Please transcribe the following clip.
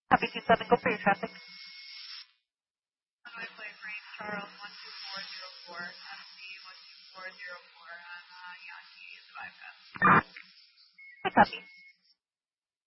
Copy 27, go for your traffic. Runway plate range Charles 12404, FC 12404 on Yankee is the bypass. I copy.